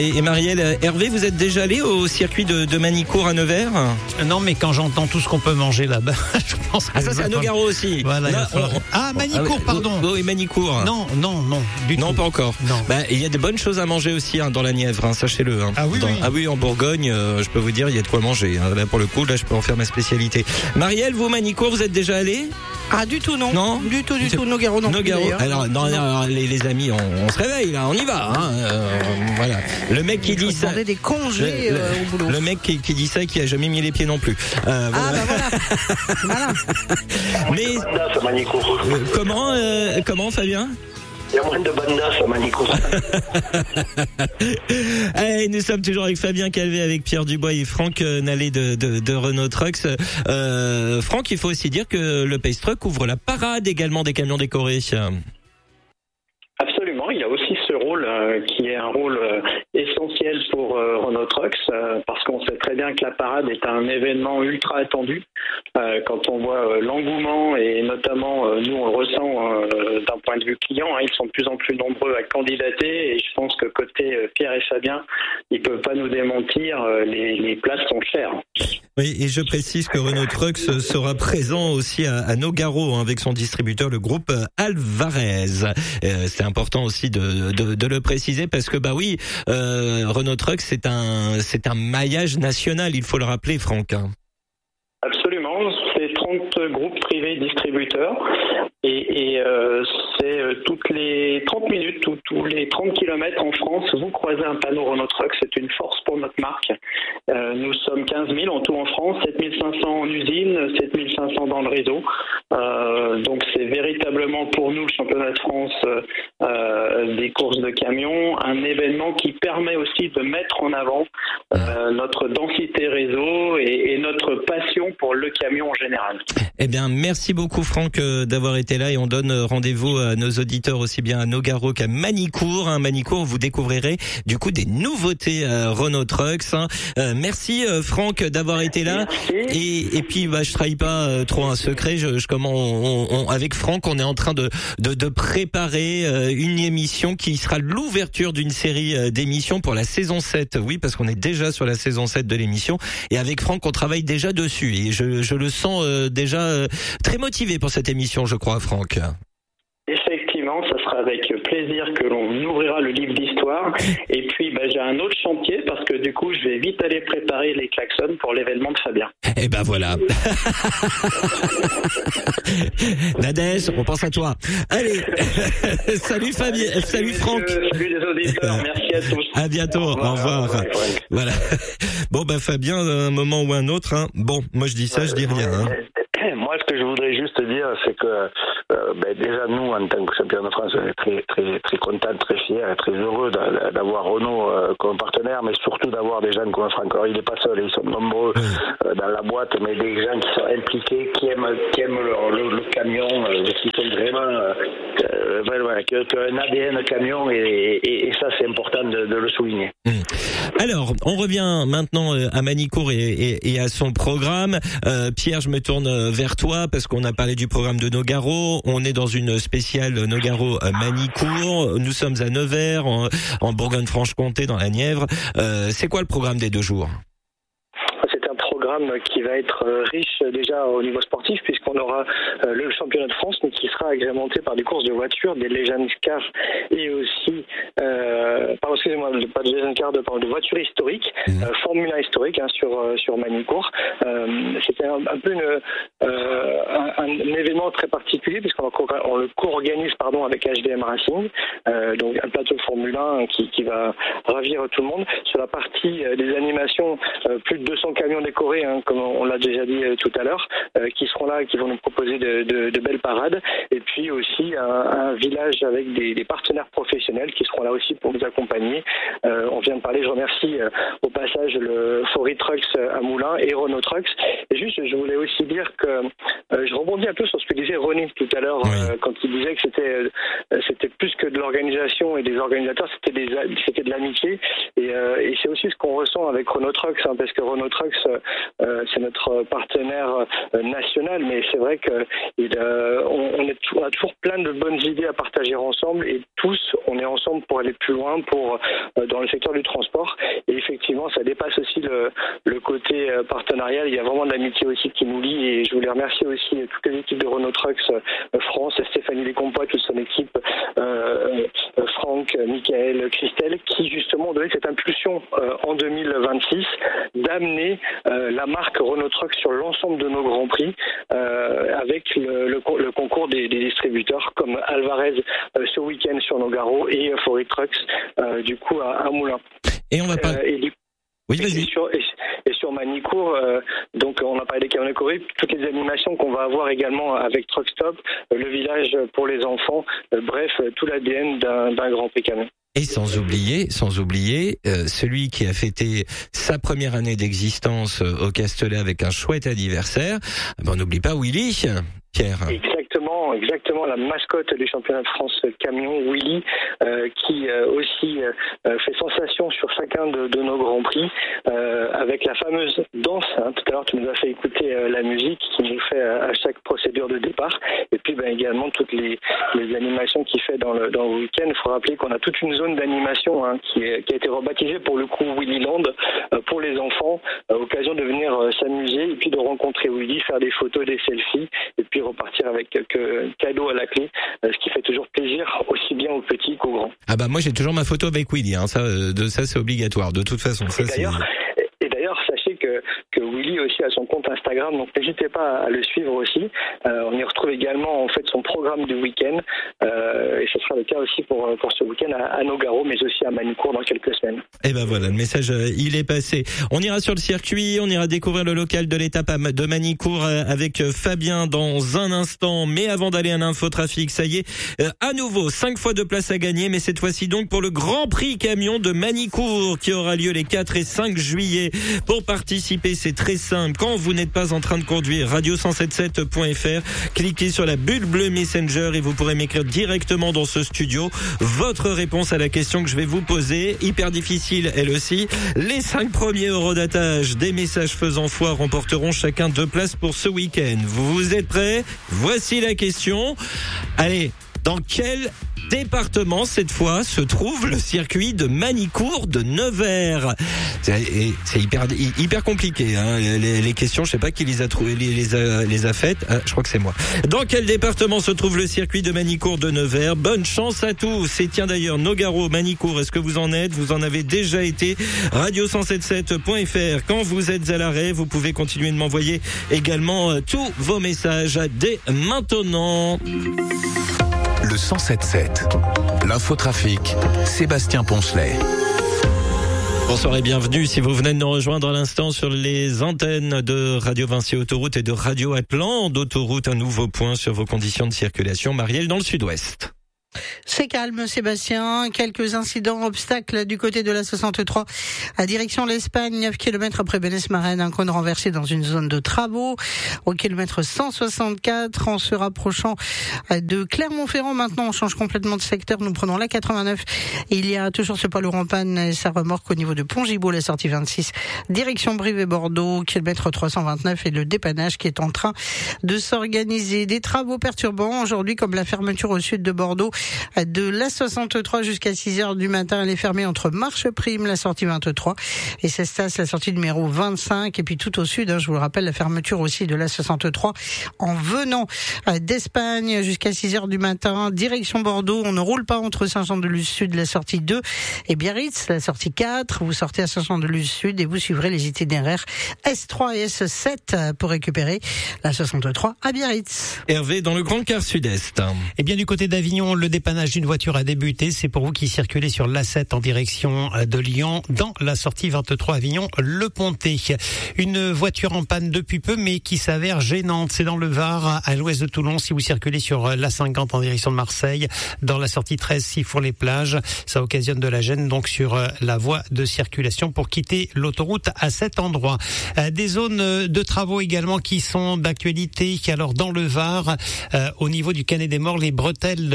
Et Marielle, Hervé, vous êtes déjà allé au circuit de Manicourt à Nevers ? Non, mais quand j'entends tout ce qu'on peut manger là-bas, je pense que... Ah, ça c'est à Nogaro aussi. Voilà, Là, Manicourt, pardon. Oui, Manicourt. Non, du tout. Non, pas encore. Non. Il y a des bonnes choses à manger aussi dans la Nièvre, sachez-le. Ah oui, oui. Ah oui, en Bourgogne, je peux vous dire, il y a de quoi manger. Là, pour le coup, je peux en faire ma spécialité. Marielle, vous, Manicourt, vous êtes déjà allé ? Ah, du tout, non. Non, du tout. Nogaro, non. Nogaro. Plus, alors, les amis, on se réveille là, on y va. Voilà. Le mec qui dit ça. Des congés au boulot. Le mec qui dit ça, qui a jamais mis les pieds non plus. Voilà. C'est malin. Mais comment, Fabien ? Il y a moins de bandas à Manicourt. Allez, nous sommes toujours avec Fabien Calvé, avec Pierre Dubois et Franck Nallet de Renault Trucks. Franck, il faut aussi dire que le Pace Truck ouvre la parade également des camions décorés. Absolument, il y a aussi ce rôle qui est un rôle essentiel pour Renault Trucks parce qu'on sait très bien que la parade est un événement ultra attendu. Quand on voit l'engouement et notamment nous on le ressent d'un point de vue client, ils sont de plus en plus nombreux à candidater et je pense que côté Pierre et Fabien, ils peuvent pas nous démentir, les places sont chères. Oui, et je précise que Renault Trucks sera présent aussi à Nogaro avec son distributeur, le groupe Alvarez. C'est important aussi de le préciser parce que Renault Trucks c'est un maillage national, il faut le rappeler, Franck. Absolument, c'est 30 groupes privés distributeurs et c'est toutes les 30 minutes, tous les 30 kilomètres en France, vous croisez un panneau Renault Trucks, c'est une force pour notre marque. Nous sommes 15 000 en tout en France, 7 500 en usine, 7 500 dans le réseau. Donc c'est véritablement pour nous le championnat de France des courses de camions, un événement qui permet aussi de mettre en avant notre densité réseau et notre passion pour le camion en général. Eh bien, merci beaucoup Franck d'avoir été là et on donne rendez-vous à nos auditeurs aussi bien à Nogaro qu'à Manicourt. Manicourt, vous découvrirez du coup des nouveautés Renault Trucks. Merci Franck d'avoir été là. Et puis je trahis pas trop un secret. Avec Franck, on est en train de préparer une émission qui sera l'ouverture d'une série d'émissions pour la saison 7. Oui, parce qu'on est déjà sur la saison 7 de l'émission et avec Franck, on travaille déjà dessus et je le sens déjà très motivé pour cette émission, je crois, Franck. Effectivement, ça sera avec plaisir que l'on ouvrira le livre d'histoire. Et puis, j'ai un autre chantier parce que du coup, je vais vite aller préparer les klaxons pour l'événement de Fabien. Et ben voilà. Nadège, on pense à toi. Allez, salut Fabien, salut Franck. Salut les auditeurs, merci à tous. À bientôt, au revoir. Voilà. Bon, Fabien, un moment ou un autre, Bon, moi je dis ça, je dis rien, Moi, ce que je voudrais juste dire, c'est que déjà nous, en tant que champion de France, on est très, très, très contents, très fiers et très heureux d'avoir Renault comme partenaire, mais surtout d'avoir des gens comme Franck. Alors, il n'est pas seul, ils sont nombreux dans la boîte, mais des gens qui sont impliqués, qui aiment le camion, qui sont vraiment qu'un ADN camion, et ça, c'est important de le souligner. Alors, on revient maintenant à Manicourt et à son programme. Pierre, je me tourne vers toi parce qu'on a parlé du programme de Nogaro. On est dans une spéciale Nogaro Manicourt. Nous sommes à Nevers, en Bourgogne-Franche-Comté, dans la Nièvre. C'est quoi le programme des 2 jours ? Qui va être riche déjà au niveau sportif puisqu'on aura le championnat de France mais qui sera agrémenté par des courses de voitures, des Legend Cars et aussi pas de Legend Cars, de voitures historiques, Formule 1 historique sur Manicourt. C'était un peu un événement très particulier puisqu'on le co-organise avec HDM Racing, donc un plateau de Formule 1 qui va ravir tout le monde. Sur la partie des animations, plus de 200 camions décorés, comme on l'a déjà dit tout à l'heure, qui seront là et qui vont nous proposer de belles parades. Et puis aussi un village avec des partenaires professionnels qui seront là aussi pour nous accompagner. On vient de parler, je remercie au passage le Faury Trucks à Moulins et Renault Trucks. Et juste, je voulais aussi dire que je rebondis un peu sur ce que disait René tout à l'heure quand il disait que c'était plus que de l'organisation et des organisateurs, c'était de l'amitié. Et c'est aussi ce qu'on ressent avec Renault Trucks, parce que Renault Trucks, c'est notre partenaire national, mais c'est vrai qu'on a toujours plein de bonnes idées à partager ensemble et tous, on est ensemble pour aller plus loin dans le secteur acteurs du transport. Et effectivement, ça dépasse aussi le côté partenarial. Il y a vraiment de l'amitié aussi qui nous lie. Et je voulais remercier aussi toutes les équipes de Renault Trucks France, Stéphanie Descompois, toute son équipe, Franck, Michael, Christelle, qui justement ont donné cette impulsion en 2026 d'amener la marque Renault Trucks sur l'ensemble de nos grands prix avec le concours des distributeurs comme Alvarez ce week-end sur Nogaro et Forest Trucks du coup à Moulins. Et on va pas. Oui, vas-y. Et sur Manicourt, donc on a parlé des camions Corée, toutes les animations qu'on va avoir également avec Truck Stop, le village pour les enfants, bref, tout l'ADN d'un Grand Prix camion. Et sans oublier, celui qui a fêté sa première année d'existence au Castellet avec un chouette anniversaire, on n'oublie pas Willy, Pierre. Exactement, la mascotte du championnat de France camion, Willy, qui aussi fait sensation sur chacun de nos grands prix, avec la fameuse danse. Tout à l'heure, tu nous as fait écouter la musique qui nous fait à chaque procédure de départ, et puis également toutes les animations qu'il fait dans le week-end. Il faut rappeler qu'on a toute une zone d'animation qui a été rebaptisée pour le coup Willy Land pour les enfants, occasion de venir s'amuser et puis de rencontrer Willy, faire des photos, des selfies, et puis repartir avec quelques cadeaux à la clé, ce qui fait toujours plaisir aussi bien aux petits qu'aux grands. Ah bah moi j'ai toujours ma photo avec Willy, ça c'est obligatoire de toute façon. Et d'ailleurs, sachez que Willy aussi a son compte Instagram, donc n'hésitez pas à le suivre aussi. On y retrouve également en fait son programme du week-end, et ce sera le cas aussi pour ce week-end à Nogaro, mais aussi à Manicourt dans quelques semaines. Et ben voilà, le message il est passé. On ira sur le circuit, on ira découvrir le local de l'étape de Manicourt avec Fabien dans un instant. Mais avant d'aller à l'infotrafic, ça y est, à nouveau 5 fois de place à gagner, mais cette fois-ci donc pour le Grand Prix camion de Manicourt qui aura lieu les 4 et 5 juillet. Pour participer, c'est très simple. Quand vous n'êtes pas en train de conduire, radio177.fr, cliquez sur la bulle bleue Messenger et vous pourrez m'écrire directement dans ce studio votre réponse à la question que je vais vous poser. Hyper difficile, elle aussi. Les 5 premiers eurodatage des messages faisant foi remporteront chacun 2 places pour ce week-end. Vous êtes prêts? Voici la question. Allez, dans quel département cette fois se trouve le circuit de Manicourt de Nevers? C'est hyper compliqué les questions, je sais pas qui les a trouvées, les a faites. Je crois que c'est moi. Dans quel département se trouve le circuit de Manicourt de Nevers? Bonne chance à tous. Et tiens d'ailleurs, Nogaro, Manicourt, est-ce que vous en êtes? Vous en avez déjà été? radio177.fr. Quand vous êtes à l'arrêt, vous pouvez continuer de m'envoyer également tous vos messages dès maintenant. Le 107.7, l'infotrafic, Sébastien Poncelet. Bonsoir et bienvenue si vous venez de nous rejoindre à l'instant sur les antennes de Radio Vinci Autoroute et de Radio Atlan d'Autoroute. Un nouveau point sur vos conditions de circulation. Marielle dans le sud-ouest. C'est calme, Sébastien. Quelques incidents, obstacles du côté de la 63 à direction l'Espagne, 9 km après Bénès-Marraine, un cône renversé dans une zone de travaux. Au kilomètre 164, en se rapprochant de Clermont-Ferrand, maintenant on change complètement de secteur, nous prenons la 89. Il y a toujours ce poids lourd en panne et sa remorque au niveau de Pont-Gibaud, la sortie 26, direction Brive et Bordeaux, kilomètre 329, et le dépannage qui est en train de s'organiser. Des travaux perturbants aujourd'hui, comme la fermeture au sud de Bordeaux de la 63 jusqu'à 6h du matin. Elle est fermée entre Marche-Prime, la sortie 23, et Cestas, la sortie numéro 25. Et puis tout au sud, je vous le rappelle, la fermeture aussi de la 63 en venant d'Espagne jusqu'à 6h du matin, direction Bordeaux. On ne roule pas entre Saint-Jean-de-Luz-Sud, la sortie 2, et Biarritz, la sortie 4. Vous sortez à Saint-Jean-de-Luz-Sud et vous suivrez les itinéraires S3 et S7 pour récupérer la 63 à Biarritz. Hervé dans le Grand Quart Sud-Est. Et bien du côté d'Avignon, le dépannage d'une voiture a débuté. C'est pour vous qui circulez sur l'A7 en direction de Lyon, dans la sortie 23 Avignon-Le Pontet. Une voiture en panne depuis peu, mais qui s'avère gênante. C'est dans le Var, à l'ouest de Toulon. Si vous circulez sur l'A50 en direction de Marseille, dans la sortie 13 Sifour-les-Plages, ça occasionne de la gêne donc sur la voie de circulation pour quitter l'autoroute à cet endroit. Des zones de travaux également qui sont d'actualité. Alors dans le Var, au niveau du Canet des Morts, les bretelles de bifurcation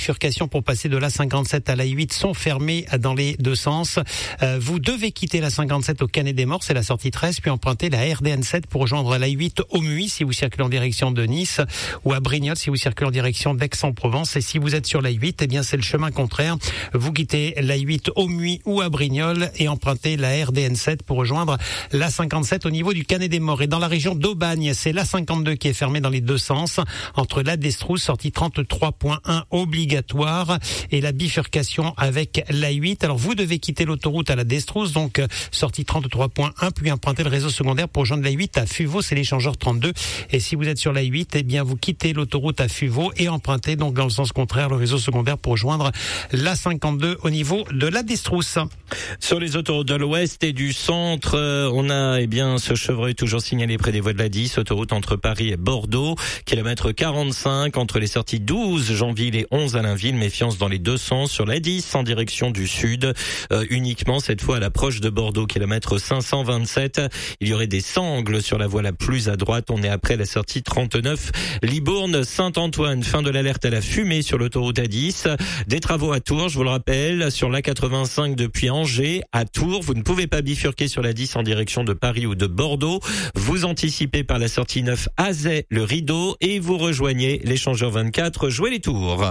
bifurcations pour passer de l'A57 à l'A8 sont fermées dans les deux sens. Vous devez quitter l'A57 au Canet-des-Morts, c'est la sortie 13, puis emprunter la RDN7 pour rejoindre l'A8 au Muy si vous circulez en direction de Nice, ou à Brignoles si vous circulez en direction d'Aix-en-Provence. Et si vous êtes sur l'A8, eh bien c'est le chemin contraire. Vous quittez l'A8 au Muy ou à Brignoles et empruntez la RDN7 pour rejoindre l'A57 au niveau du Canet-des-Morts. Et dans la région d'Aubagne, c'est l'A52 qui est fermée dans les deux sens entre la Destrousse, sortie 33.1 obligatoire, et la bifurcation avec l'A8. Alors vous devez quitter l'autoroute à la Destrousse, donc sortie 33.1, puis emprunter le réseau secondaire pour rejoindre l'A8 à Fuveau, c'est l'échangeur 32. Et si vous êtes sur l'A8, eh bien vous quittez l'autoroute à Fuveau et empruntez donc dans le sens contraire le réseau secondaire pour rejoindre l'A52 au niveau de la Destrousse. Sur les autoroutes de l'Ouest et du Centre, on a ce chevreuil toujours signalé près des voies de la 10, autoroute entre Paris et Bordeaux, kilomètre 45 entre les sorties 12 Janville et 11 Allainville. Méfiance dans les deux sens sur la 10 en direction du sud, uniquement cette fois à l'approche de Bordeaux, kilomètre 527. Il y aurait des sangles sur la voie la plus à droite. On est après la sortie 39 Libourne-Saint-Antoine. Fin de l'alerte à la fumée sur l'autoroute A10. Des travaux à Tours, je vous le rappelle, sur l'A85 depuis Angers à Tours. Vous ne pouvez pas bifurquer sur la 10 en direction de Paris ou de Bordeaux. Vous anticipez par la sortie 9 Azay, le Rideau, et vous rejoignez l'échangeur 24, jouez les tours.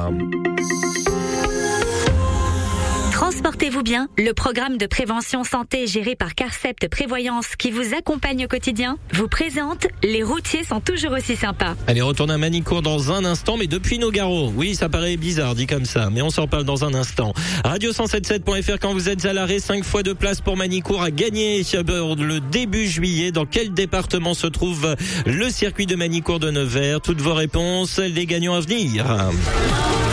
Transportez-vous bien, le programme de prévention santé géré par Carcept Prévoyance qui vous accompagne au quotidien vous présente Les routiers sont toujours aussi sympas. Allez, retournez à Manicourt dans un instant, mais depuis Nogaro. Oui, ça paraît bizarre dit comme ça, mais on s'en parle dans un instant. Radio177.fr, quand vous êtes à l'arrêt, 5 fois de place pour Manicourt à gagner le début juillet. Dans quel département se trouve le circuit de Manicourt de Nevers? Toutes vos réponses, les gagnants à venir.